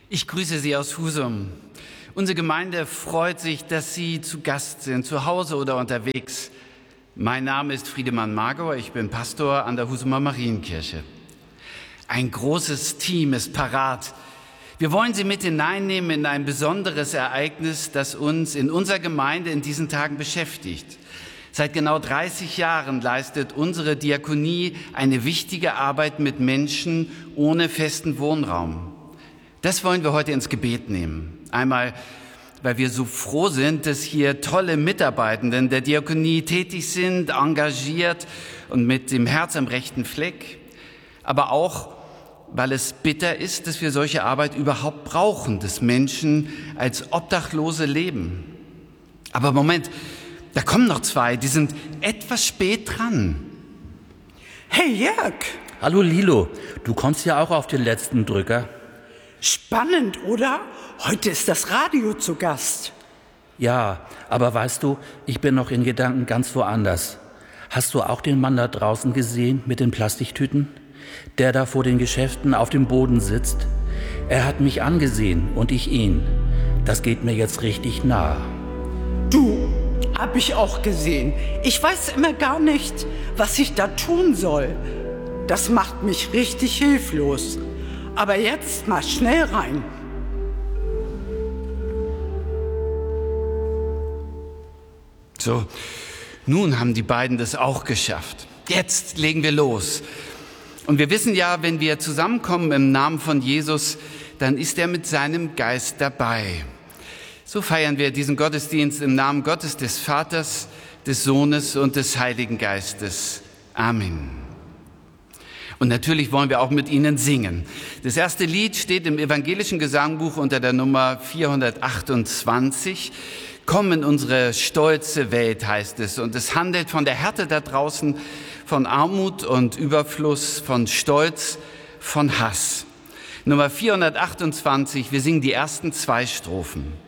Ich grüße Sie aus Husum. Unsere Gemeinde freut sich, dass Sie zu Gast sind, zu Hause oder unterwegs. Mein Name ist Friedemann Magor, ich bin Pastor an der Husumer Marienkirche. Ein großes Team ist parat. Wir wollen Sie mit hineinnehmen in ein besonderes Ereignis, das uns in unserer Gemeinde in diesen Tagen beschäftigt. Seit genau 30 Jahren leistet unsere Diakonie eine wichtige Arbeit mit Menschen ohne festen Wohnraum. Das wollen wir heute ins Gebet nehmen. Einmal, weil wir so froh sind, dass hier tolle Mitarbeitenden der Diakonie tätig sind, engagiert und mit dem Herz am rechten Fleck. Aber auch, weil es bitter ist, dass wir solche Arbeit überhaupt brauchen, dass Menschen als Obdachlose leben. Aber Moment, da kommen noch zwei, die sind etwas spät dran. Hey Jörg! Hallo Lilo, du kommst ja auch auf den letzten Drücker. Spannend, oder? Heute ist das Radio zu Gast. Ja, aber weißt du, ich bin noch in Gedanken ganz woanders. Hast du auch den Mann da draußen gesehen mit den Plastiktüten? Der da vor den Geschäften auf dem Boden sitzt? Er hat mich angesehen und ich ihn. Das geht mir jetzt richtig nah. Du, hab ich auch gesehen. Ich weiß immer gar nicht, was ich da tun soll. Das macht mich richtig hilflos. Aber jetzt mal schnell rein. So, nun haben die beiden das auch geschafft. Jetzt legen wir los. Und wir wissen ja, wenn wir zusammenkommen im Namen von Jesus, dann ist er mit seinem Geist dabei. So feiern wir diesen Gottesdienst im Namen Gottes, des Vaters, des Sohnes und des Heiligen Geistes. Amen. Und natürlich wollen wir auch mit Ihnen singen. Das erste Lied steht im evangelischen Gesangbuch unter der Nummer 428. Komm in unsere stolze Welt, heißt es. Und es handelt von der Härte da draußen, von Armut und Überfluss, von Stolz, von Hass. Nummer 428, wir singen die ersten 2 Strophen.